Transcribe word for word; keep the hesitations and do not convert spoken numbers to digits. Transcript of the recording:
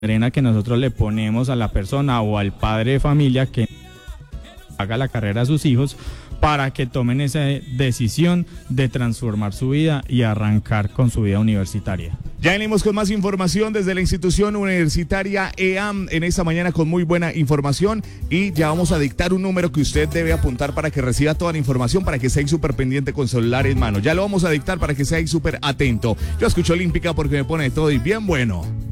arena que nosotros le ponemos a la persona o al padre de familia que haga la carrera a sus hijos para que tomen esa decisión de transformar su vida y arrancar con su vida universitaria. Ya venimos con más información desde la institución universitaria E A M en esta mañana con muy buena información y ya vamos a dictar un número que usted debe apuntar para que reciba toda la información, para que esté ahí súper pendiente con celular en mano. Ya lo vamos a dictar para que esté ahí súper atento. Yo escucho Olímpica porque me pone todo y bien bueno.